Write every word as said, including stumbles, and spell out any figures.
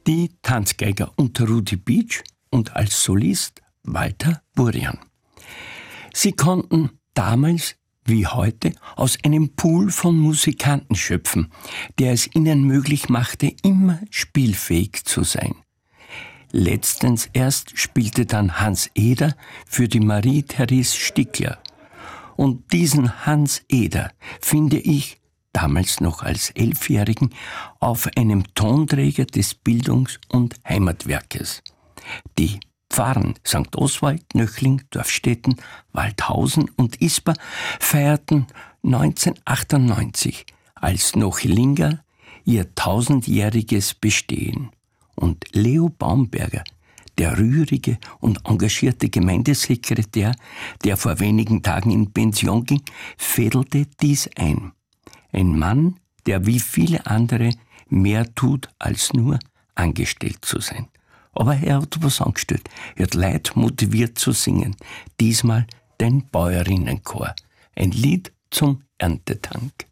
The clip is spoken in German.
die Tanzgeiger unter Rudi Beach und als Solist Walter Burian. Sie konnten damals wie heute aus einem Pool von Musikanten schöpfen, der es ihnen möglich machte, immer spielfähig zu sein. Letztens erst spielte dann Hans Eder für die Marie-Therese Stickler. Und diesen Hans Eder finde ich, damals noch als Elfjährigen, auf einem Tonträger des Bildungs- und Heimatwerkes. Die Pfarren Sankt Oswald, Nöchling, Dorfstetten, Waldhausen und Isper feierten neunzehnhundertachtundneunzig als Nochelinger ihr tausendjähriges Bestehen. Und Leo Baumberger, der rührige und engagierte Gemeindesekretär, der vor wenigen Tagen in Pension ging, fädelte dies ein. Ein Mann, der wie viele andere mehr tut, als nur angestellt zu sein. Aber er hat was angestellt. Er hat Leute motiviert zu singen. Diesmal den Bäuerinnenchor. Ein Lied zum Erntedank.